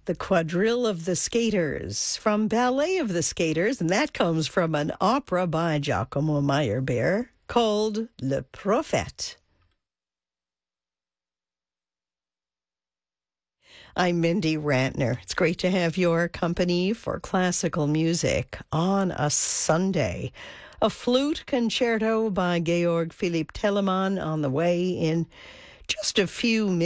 The Quadrille of the Skaters from Ballet of the Skaters, and that comes from an opera by Giacomo Meyerbeer called Le Prophète. I'm Mindy Rantner. It's great to have your company for classical music on a Sunday. A flute concerto by Georg Philipp Telemann on the way in just a few minutes.